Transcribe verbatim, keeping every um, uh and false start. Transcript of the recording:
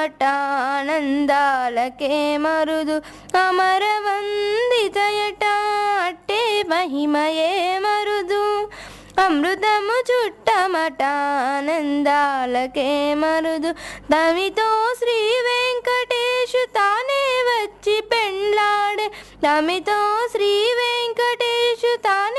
ఆనందాలకే మరుదు అమరవందితయట అట్టే మహిమయే మరుదు అమృతము చుట్టమట ఆనందాలకే మరుదు తమితో శ్రీ వెంకటేశు తానే వచ్చి పెండ్లాడే తమితో శ్రీ వెంకటేశు తానే